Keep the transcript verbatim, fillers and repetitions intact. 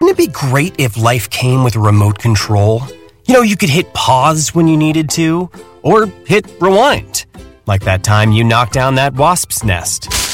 Wouldn't it be great if life came with a remote control? You know, you could hit pause when you needed to, or hit rewind, like that time you knocked down that wasp's nest.